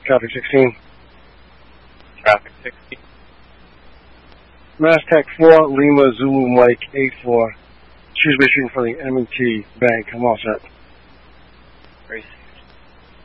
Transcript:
Traffic 16. Traffic 16. Mastech 4, Lima Zulu Mike 84. Choose mission for the M&T Bank. I'm all set. Race